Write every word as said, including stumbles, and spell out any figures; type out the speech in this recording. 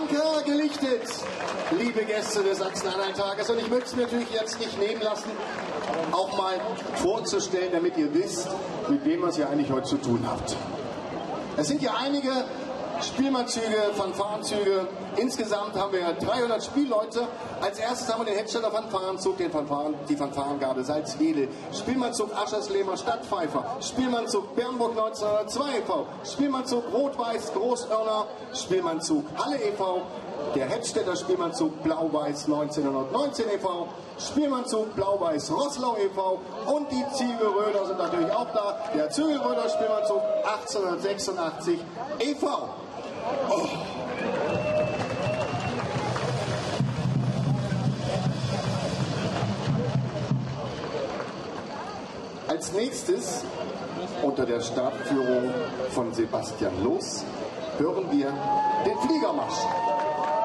Anker gelichtet, liebe Gäste des Sachsen-Anhalt-Tages. Und ich möchte es mir natürlich jetzt nicht nehmen lassen, auch mal vorzustellen, damit ihr wisst, mit wem ihr es ja eigentlich heute zu tun habt. Es sind ja einige Spielmannzüge, Fanfarenzüge. Insgesamt haben wir dreihundert Spielleute. Als erstes haben wir den Hedstädter Fanfarenzug, den Fanfaren, die Fanfarengarde Salzwedel, Spielmannzug Ascherslehmer Stadtpfeifer, Spielmannzug Bernburg neunzehnhundertzwei e V, Spielmannzug Rot-Weiß Großörner, Spielmannzug Halle e V, der Hedstädter Spielmannzug Blau-Weiß neunzehnhundertneunzehn e V, Spielmannzug Blau-Weiß Roßlau e V und die Ziegelröder sind natürlich auch da, der Zügelröder Spielmannzug achtzehnhundertsechsundachtzig e V. Oh. Als nächstes, unter der Stabführung von Sebastian Loos, hören wir den Fliegermarsch.